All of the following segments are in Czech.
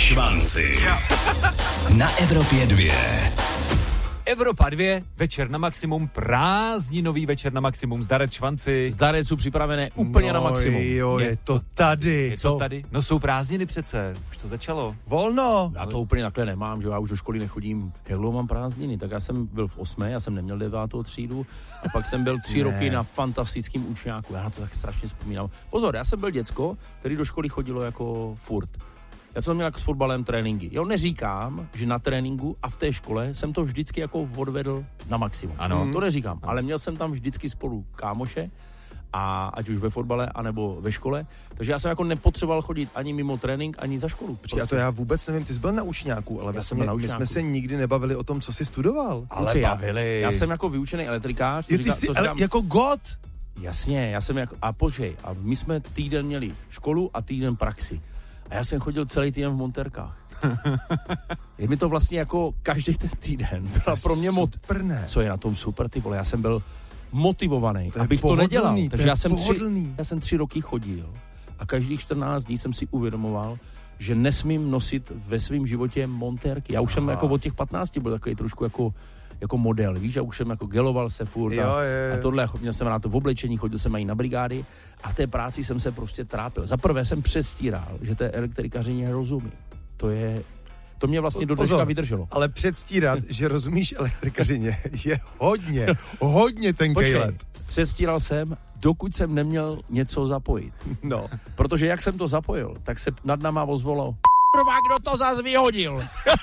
Švanci. Na Evropě 2. Evropa 2, večer na maximum, prázdninový večer na maximum, Zdarec Švanci. Zdarec jsou připravené úplně na maximum. Jo, je to tady. Je to tady? No jsou prázdniny přece, už to začalo. Volno. Já to úplně takhle nemám, že já už do školy nechodím. Hello, mám prázdniny, tak já jsem byl v 8, já jsem neměl 9. třídu a pak jsem byl 3 roky na fantastickém učňáku. Já na to tak strašně vzpomínám. Pozor, já jsem byl děcko, který do školy chodilo jako furt. Já jsem měl jako s fotbalem tréninky. Jo, neříkám, že na tréninku a v té škole jsem to vždycky jako odvedl na maximum. Ano. To neříkám, ale měl jsem tam vždycky spolu kámoše, a ať už ve fotbale, anebo ve škole. Takže já jsem jako nepotřeboval chodit ani mimo trénink, ani za školu. Prostě. Já to já vůbec nevím, ty jsi byl na učňáku, ale my jsme se nikdy nebavili o tom, co jsi studoval. Ale bavili. Já jsem jako vyučený elektrikář. Ty jsi jako God. Jasně, já jsem jako, a počkej, a my jsme týden měli školu a týden praxi. A já jsem chodil celý týden v montérkách. Je mi to vlastně jako každý ten týden. Byla pro mě Co je na tom super, ty vole, já jsem byl motivovaný, abych to nedělal. Takže já jsem 3 roky chodil a každých 14 dní jsem si uvědomoval, že nesmím nosit ve svém životě montérky. Já už jsem jako od těch 15 byl takový trošku jako model, víš, já už jsem jako geloval se furt a tohle, měl jsem rád to v oblečení, chodil jsem i na brigády a v té práci jsem se prostě trápil. Za prvé jsem předstíral, že té elektrikařině rozumím. To mě vlastně do dneška vydrželo. Ale předstírat, že rozumíš elektrikařině, je hodně tenkej let. Předstíral jsem, dokud jsem neměl něco zapojit. No. Protože jak jsem to zapojil, tak se nad náma ozvalo kdo to zás vyhodil?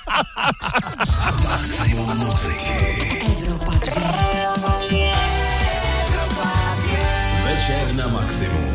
Maximum muziky. Evropa 2. Večer na maximum.